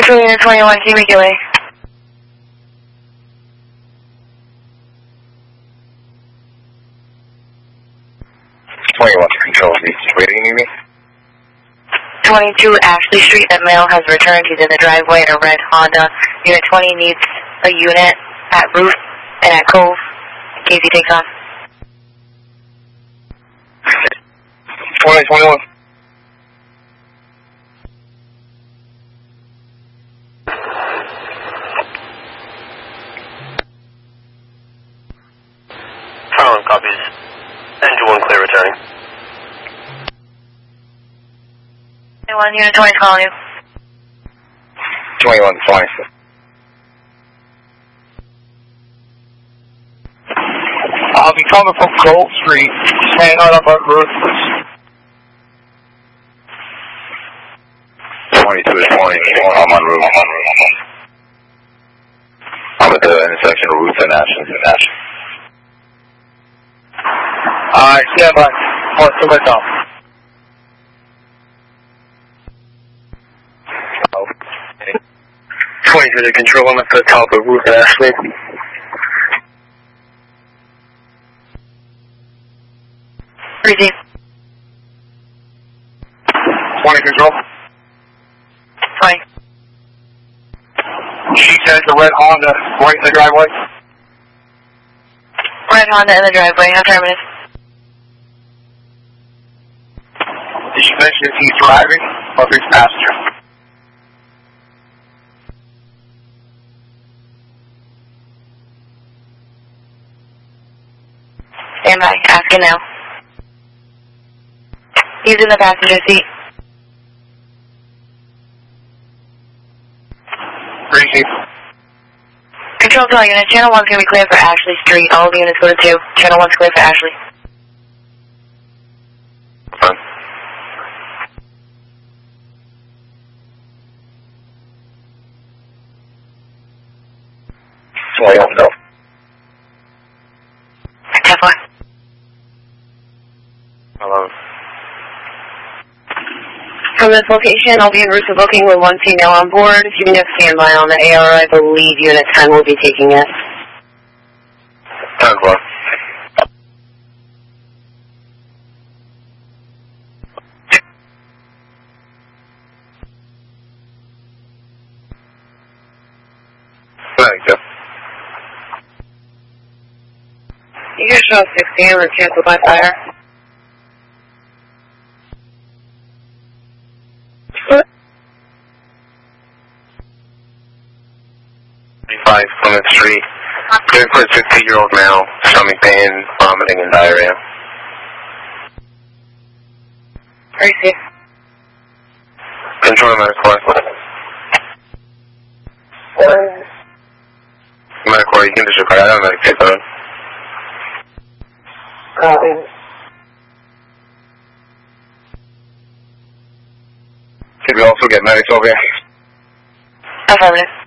Control Unit 21, can you make your way? Control, he's waiting to me. 22 Ashley Street, that male has returned. He's in the driveway in a red Honda. Unit 20 needs a unit at Ruth and at Cove in case he takes off. 2021. Tower copies. Engine 1 clear returning. 21, Unit 20 is calling you. 21, 20. I'll be coming from Gold Street, hanging out up at Ruthless. 22 to 20, I'm on route. I'm at the intersection of Ruth and Ashland. Alright, stand by. What's the way down? 22 to control, I'm at the top of Ruth and Ashland. 3D. 20 control. 20. She says the red Honda right in the driveway. Red Honda in the driveway, how terminus? Did she mention if he's driving or if he's passenger? Stand by, asking now. He's in the passenger seat. Receive. Control to all units, channel 1's going to be clear for Ashley Street. All the units go to 2. Channel 1's clear for Ashley. Fine. So I don't know. 10-4. Hello. From this location, I'll be en route to booking with one female on board. If you need a standby on the AR, I believe Unit 10 will be taking it. 10-4. Thank you. You can show 16 or cancel by fire. 25 Plymouth Street. Clear for a 60-year-old male, stomach pain, vomiting, and diarrhea. Receive. Control Medical. Medical, you can just record. I don't know if it's Copy. Could we also get medics over here? Affirmative.